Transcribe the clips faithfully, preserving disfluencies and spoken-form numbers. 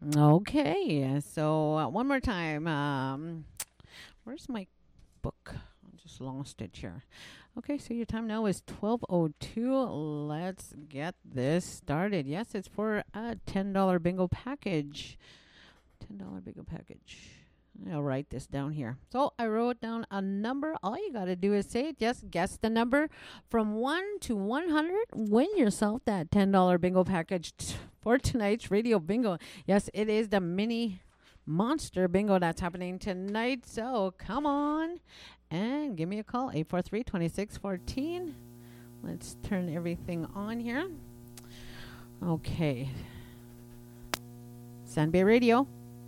Okay, so uh, one more time. Um, where's my book? I just lost it here. Okay, so your time now is twelve oh two. Let's get this started. Yes, it's for a ten dollar bingo package. ten dollar bingo package. I'll write this down here. So I wrote down a number. All you got to do is say it. Just guess the number from one to one hundred. Win yourself that ten dollar bingo package t- for tonight's radio bingo. Yes, it is the mini monster bingo that's happening tonight. So come on and give me a call. eight four three, two six one four. Let's turn everything on here. Okay. Sand Bay Radio.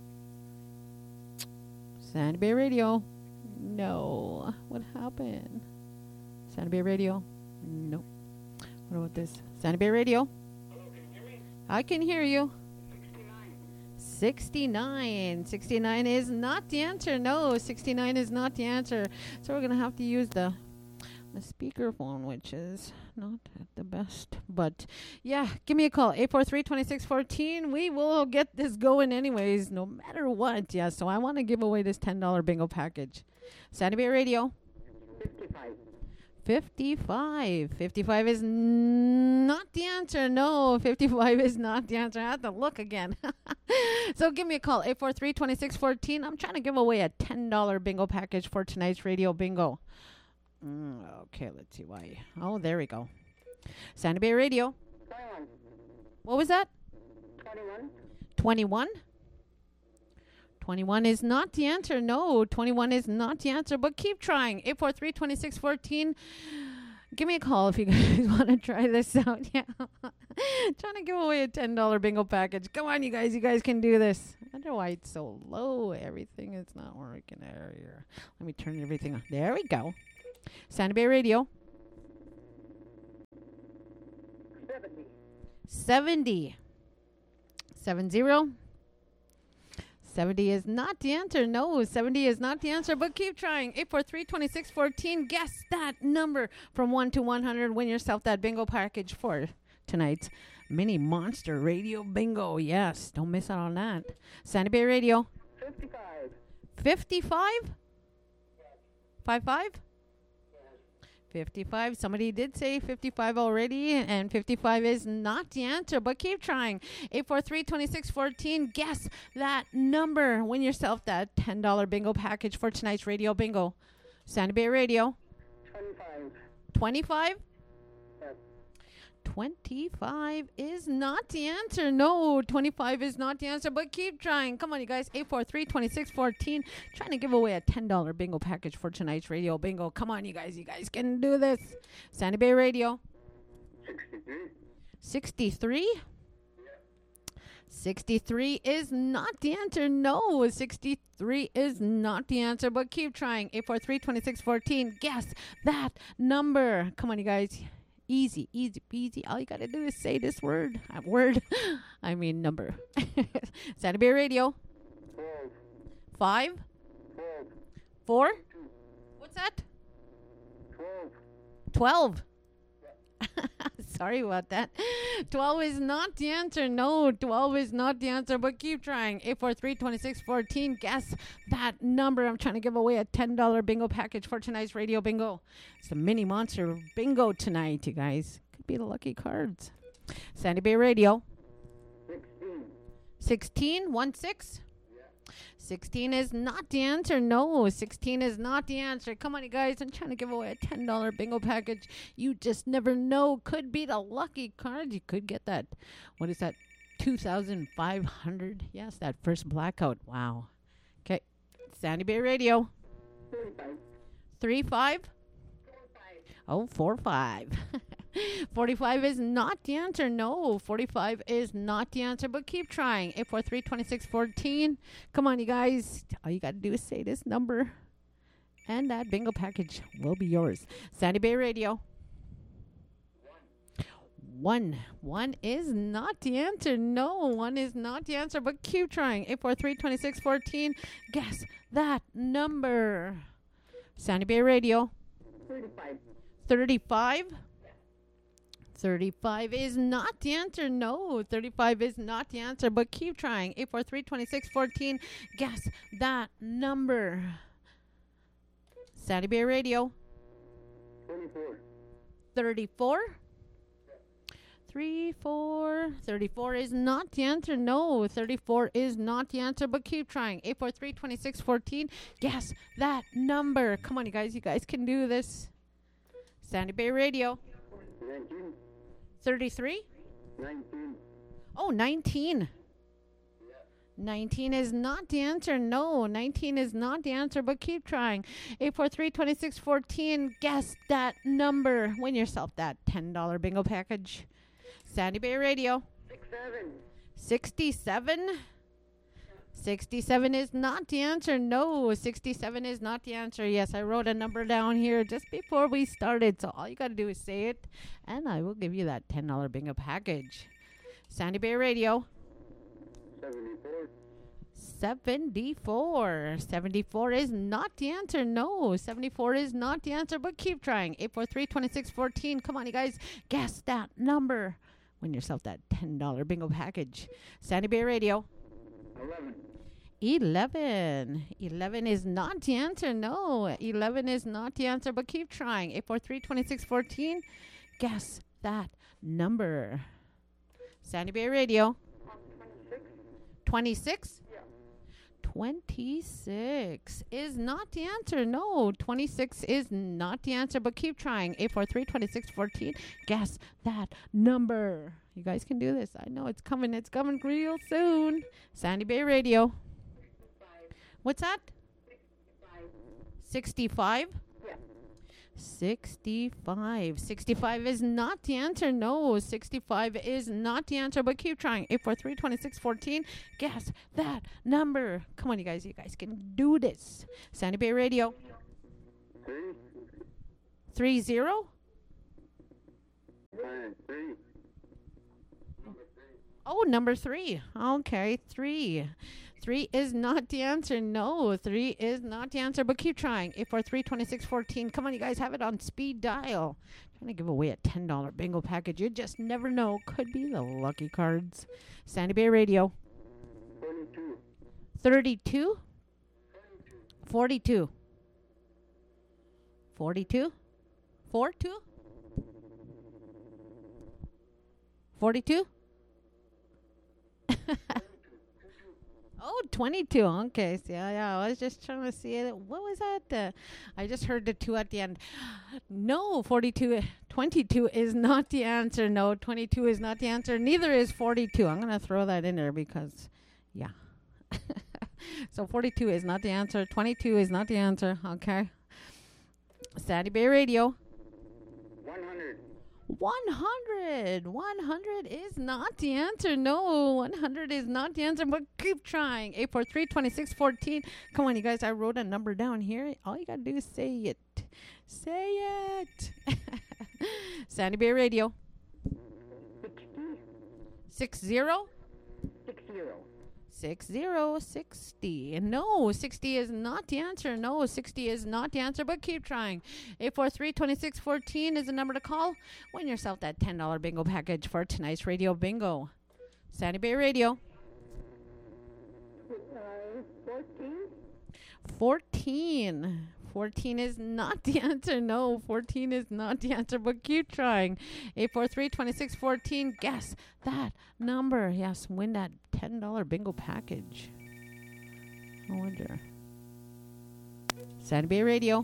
Sand Bay Radio. No. What happened? Sand Bay Radio. Nope. What about this? Sand Bay Radio. Hello, can you hear me? I can hear you. sixty-nine. sixty-nine. sixty-nine is not the answer. No, sixty-nine is not the answer. So we're going to have to use the the speakerphone, which is not at the best. But yeah, give me a call. eight four three, two six one four. We will get this going anyways, no matter what. Yeah, so I want to give away this ten dollar bingo package. Sandy Bay Radio. fifty-five. fifty-five. fifty-five is n- not the answer. No, fifty-five is not the answer. I have to look again. So give me a call. eight four three, two six one four. I'm trying to give away a ten dollar bingo package for tonight's radio bingo. Mm, okay, let's see why. Oh, there we go. Sandy Bay Radio. twenty-one. What was that? twenty-one. twenty-one? twenty-one is not the answer. No, twenty-one is not the answer, but keep trying. eight four three, two six one four. Give me a call if you guys want to try this out. Yeah. Trying to give away a ten dollar bingo package. Come on, you guys. You guys can do this. I wonder why it's so low. Everything is not working here. Let me turn everything on. There we go. Sandy Bay Radio. seventy. seventy. Seven zero. seventy is not the answer. No, seventy is not the answer, but keep trying. eight four three, two six one four. Guess that number from one to one hundred. Win yourself that bingo package for tonight's mini monster radio bingo. Yes, don't miss out on that. Sandy Bay Radio. fifty-five. fifty-five? five five? Yes. fifty-five. Somebody did say fifty-five already, and fifty-five is not the answer, but keep trying. eight four three, two six one four. Guess that number. Win yourself that ten dollar bingo package for tonight's radio bingo. Sandy Bay Radio. twenty-five. twenty-five? Yes. twenty-five is not the answer. No, twenty-five is not the answer, but keep trying. Come on, you guys. eight four three, two six one four. Trying to give away a ten dollar bingo package for tonight's radio bingo. Come on, you guys. You guys can do this. Sandy Bay Radio. sixty-three. sixty-three? sixty-three is not the answer. No, sixty-three is not the answer, but keep trying. eight four three, two six one four. Guess that number. Come on, you guys. Easy, easy, easy. All you got to do is say this word. Uh, word. I mean number. Sandy Bay Radio. twelve. Five? twelve. Four? What's that? twelve. Twelve. Sorry about that. twelve is not the answer. No, twelve is not the answer, but keep trying. eight four three, two six one four. Guess that number. I'm trying to give away a ten dollar bingo package for tonight's radio bingo. It's the mini monster bingo tonight, you guys. Could be the lucky cards. Sandy Bay Radio. sixteen. sixteen? one six? sixteen is not the answer. No, sixteen is not the answer. Come on, you guys. I'm trying to give away a ten dollar bingo package. You just never know. Could be the lucky card. You could get that. What is that? two thousand five hundred. Yes, that first blackout. Wow. Okay. Sandy Bay Radio. thirty-five. Three five? Oh, four five. forty-five is not the answer. No, forty-five is not the answer, but keep trying. eight four three, two six one four. Come on, you guys. All you got to do is say this number, and that bingo package will be yours. Sandy Bay Radio. One. One is not the answer. No, one is not the answer, but keep trying. eight four three, two six one four. Guess that number. Sandy Bay Radio. thirty-five. thirty-five? thirty-five is not the answer. No, thirty-five is not the answer, but keep trying. eight four three, two six one four. Guess that number. Sandy Bay Radio. twenty-four. thirty-four. Three, four. thirty-four is not the answer. No, thirty-four is not the answer, but keep trying. eight four three, two six one four. Guess that number. Come on, you guys. You guys can do this. Sandy Bay Radio. nineteen. thirty-three. nineteen. Oh, nineteen. nineteen is not the answer. No, nineteen is not the answer, but keep trying. eight four three, two six one four. Guess that number. Win yourself that ten dollar bingo package. Sandy Bay Radio. sixty-seven. sixty-seven. sixty-seven is not the answer. No, sixty-seven is not the answer. Yes, I wrote a number down here just before we started. So all you got to do is say it, and I will give you that ten dollar bingo package. Sandy Bay Radio. seventy-four. seventy-four. seventy-four is not the answer. No, seventy-four is not the answer, but keep trying. eight four three, two six one four. Come on, you guys. Guess that number. Win yourself that ten dollar bingo package. Sandy Bay Radio. eleven. eleven. eleven is not the answer. No, eleven is not the answer, but keep trying. eight four three, two six one four. Guess that number. Sandy Bay Radio. twenty-six. twenty-six is not the answer. No, twenty-six is not the answer, but keep trying. eight four three, two six one four. Guess that number. You guys can do this. I know it's coming. It's coming real soon. Sandy Bay Radio. What's that? sixty-five. sixty-five. sixty-five is not the answer. No, sixty-five is not the answer, but keep trying. eight four three, two six one four. Guess that number. Come on, you guys. You guys can do this. Sandy Bay Radio. three. Three zero. Nine. three. Oh, number three. Okay, three. Three is not the answer. No, three is not the answer, but keep trying. eight four three, two six one four. Come on, you guys, have it on speed dial. Trying to give away a ten dollar bingo package. You just never know. Could be the lucky cards. Sandy Bay Radio. forty-two. thirty-two. forty-two. forty-two. forty-two. forty-two. Oh, twenty-two. Okay. So yeah, yeah. I was just trying to see it. What was that? Uh, I just heard the two at the end. No, forty-two. twenty-two is not the answer. No, twenty-two is not the answer. Neither is forty-two. I'm going to throw that in there because, yeah. So forty-two is not the answer. twenty-two is not the answer. Okay. Sandy Bay Radio. one hundred. one hundred. one hundred is not the answer. No, one hundred is not the answer, but keep trying. eight four three, two six one four. Come on, you guys. I wrote a number down here. All you got to do is say it. Say it. Sandy Bay Radio. sixty. Six zero. Six zero. Six zero sixty. No, sixty is not the answer. No, sixty is not the answer, but keep trying. eight four three, two six one four is the number to call. Win yourself that ten dollar bingo package for tonight's radio bingo. Sandy Bay Radio. Uh, fourteen. fourteen. fourteen is not the answer. No, fourteen is not the answer, but keep trying. eight four three, two six one four. Guess that number. Yes, win that ten dollar bingo package. I wonder. Sandy Bay Radio.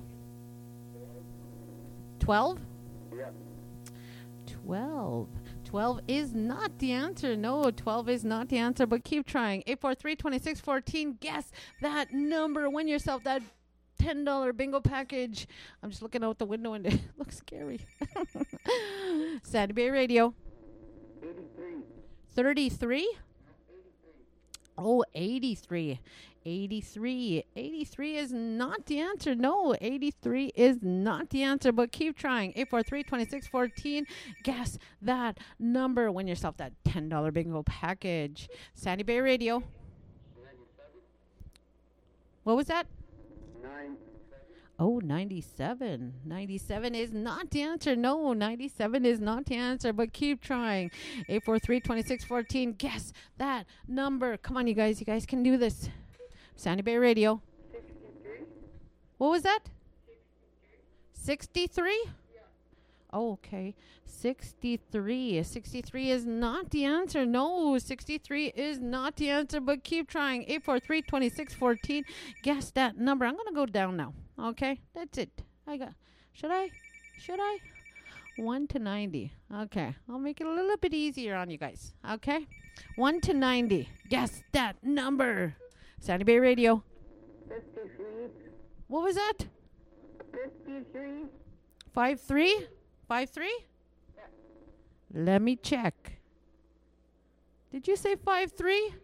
twelve? Yeah. twelve. twelve is not the answer. No, twelve is not the answer, but keep trying. eight four three, two six one four. Guess that number. Win yourself that ten dollar bingo package. I'm just looking out the window and it looks scary. Sandy Bay Radio. eighty-three. thirty-three? Oh, eighty-three. eighty-three. eighty-three is not the answer. No, eighty-three is not the answer, but keep trying. eight four three, two six one four. Guess that number. Win yourself that ten dollar bingo package. Sandy Bay Radio. What was that? Nine. Oh, ninety-seven. ninety-seven is not the answer. No, ninety-seven is not the answer, but keep trying. eight four three, two six one four. Guess that number. Come on, you guys. You guys can do this. Sandy Bay Radio. sixty-three. What was that? sixty-three? Oh, okay. sixty-three. sixty-three is not the answer. No, sixty-three is not the answer, but keep trying. eight four three, two six one four. Guess that number. I'm going to go down now. Okay, that's it. I got. Should I? Should I? one to ninety. Okay, I'll make it a little bit easier on you guys. Okay? one to ninety. Guess that number. Sandy Bay Radio. fifty-three. What was that? fifty-three. Five three? Five three? Let me check. Did you say five three?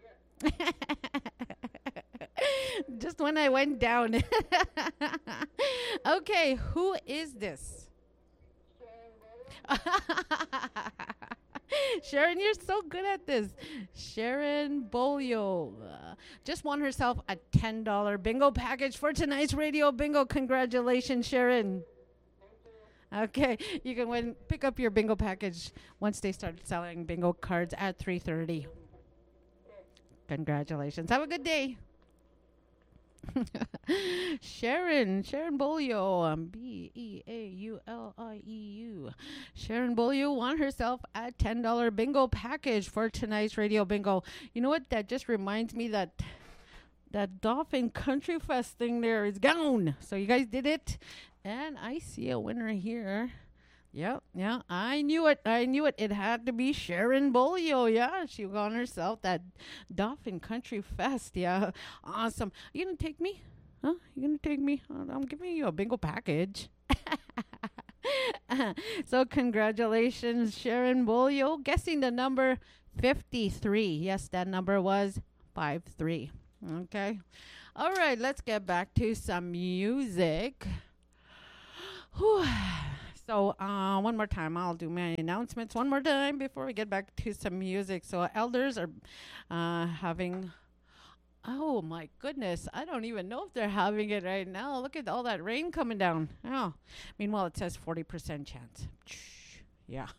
Just when I went down. Okay, who is this? Sharon, you're so good at this. Sharon Bolio uh, just won herself a ten dollar bingo package for tonight's radio bingo. Congratulations, Sharon. Okay, you can win, pick up your bingo package once they start selling bingo cards at three thirty. Congratulations. Have a good day. Sharon, Sharon Bolio, um, B E A U L I E U. Sharon Bolio won herself a ten dollar bingo package for tonight's radio bingo. You know what? That just reminds me that that Dauphin Country Fest thing there is gone. So you guys did it. And I see a winner here. Yep, yeah, I knew it. I knew it. It had to be Sharon Bolio. Yeah, she won herself that Dauphin Country Fest. Yeah, awesome. You gonna take me? Huh? You gonna take me? I'm giving you a bingo package. So congratulations, Sharon Bolio, guessing the number fifty-three. Yes, that number was five three. Okay. All right, let's get back to some music. Whew. So uh, one more time, I'll do my announcements one more time before we get back to some music. So elders are uh, having, oh my goodness, I don't even know if they're having it right now. Look at all that rain coming down. Oh, meanwhile, it says forty percent chance. Yeah.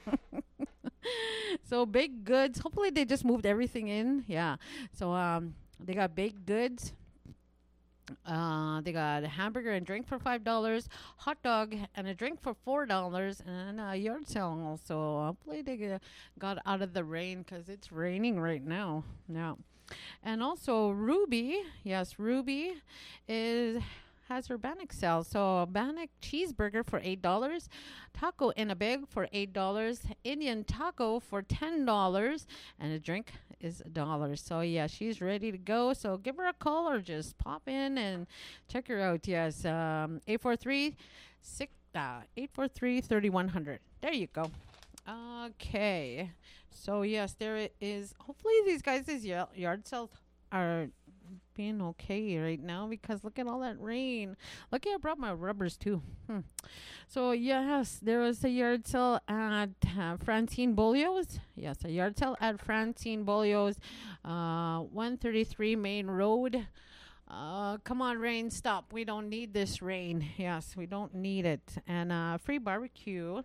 So baked goods, hopefully they just moved everything in. Yeah. So um, they got baked goods. Uh, they got a hamburger and drink for five dollars, hot dog and a drink for four dollars, and a yard sale also. Hopefully they get, got out of the rain because it's raining right now. Yeah, and also Ruby, yes, Ruby is has her Bannock sale. So a Bannock cheeseburger for eight dollars, taco in a bag for eight dollars, Indian taco for ten dollars, and a drink is a dollar. So yeah, she's ready to go. So give her a call or just pop in and check her out. Yes, um, eight four three, six, uh, eight four three, three one zero zero. There you go. Okay. So yes, there is. Hopefully these guys' y- yard sales are being okay right now because look at all that rain. Lucky I brought my rubbers too. Hmm. So yes, there was a yard sale at uh, Francine Bolio's. Yes, a yard sale at Francine Bolio's, uh, one thirty-three Main Road. Uh, come on, rain, stop. We don't need this rain. Yes, we don't need it. And uh, free barbecue.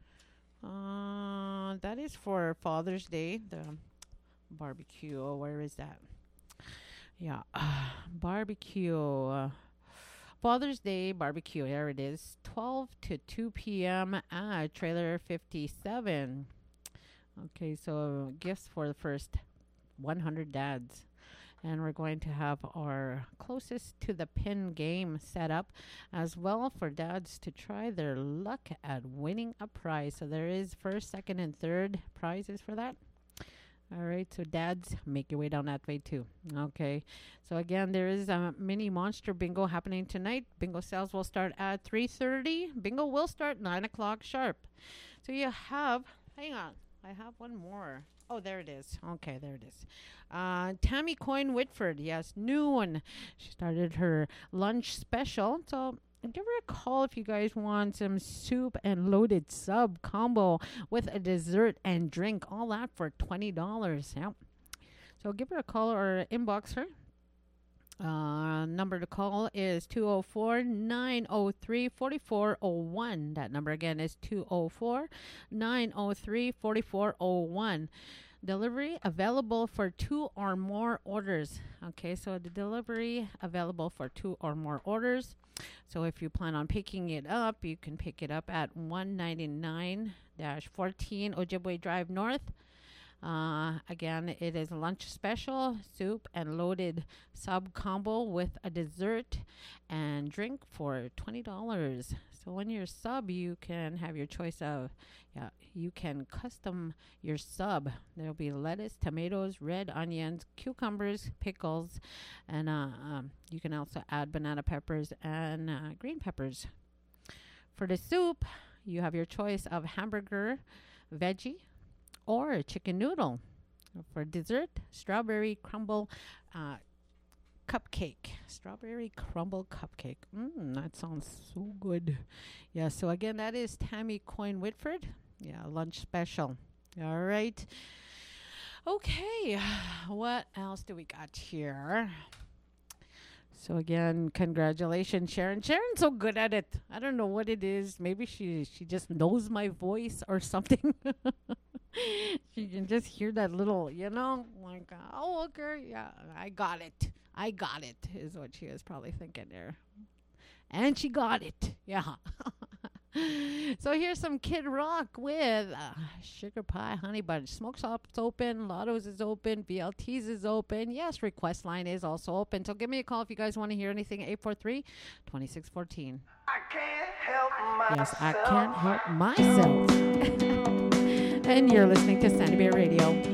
Uh, that is for Father's Day. The barbecue. Oh, where is that? Yeah, uh, barbecue. Uh, Father's Day barbecue. There it is. twelve to two p.m. at Trailer fifty-seven. Okay, so gifts for the first one hundred dads. And we're going to have our closest to the pin game set up as well for dads to try their luck at winning a prize. So there is first, second, and third prizes for that. All right, so dads, make your way down that way too. Okay, so again, there is a mini monster bingo happening tonight. Bingo sales will start at three thirty. Bingo will start nine o'clock sharp. So you have, hang on, I have one more. Oh, there it is. Okay, there it is. Uh, Tammy Coyne Whitford, yes, noon. She started her lunch special. So give her a call if you guys want some soup and loaded sub combo with a dessert and drink. All that for twenty dollars. Yep. So give her a call or inbox her Uh, number to call is two oh four, nine oh three, four four oh one. That number again is two oh four, nine oh three, four four oh one. Delivery available for two or more orders. Okay, so the delivery available for two or more orders. So if you plan on picking it up, you can pick it up at one ninety-nine fourteen Ojibwe Drive North. Uh, again, it is lunch special, soup and loaded sub combo with a dessert and drink for twenty dollars. So when you're sub, you can have your choice of, yeah, you can custom your sub. There'll be lettuce, tomatoes, red onions, cucumbers, pickles, and uh, um, you can also add banana peppers and uh, green peppers. For the soup, you have your choice of hamburger, veggie, or chicken noodle. For dessert, strawberry crumble uh, cupcake. Strawberry crumble cupcake. Mmm, that sounds so good. Yeah, so again, that is Tammy Coyne Whitford. Yeah, lunch special. All right. Okay, what else do we got here? So again, congratulations, Sharon. Sharon's so good at it. I don't know what it is. Maybe she she just knows my voice or something. She can just hear that little, you know, like, oh, okay, yeah, I got it. I got it, is what she was probably thinking there. And she got it. Yeah. So here's some Kid Rock with uh, Sugar Pie Honey Bunch. Smoke Shop's open. Lotto's is open. V L T's is open. Yes, request line is also open. So give me a call if you guys want to hear anything. eight four three, two six one four. I can't help myself. Yes, I can't help myself. And you're listening to Sandy Bear Radio.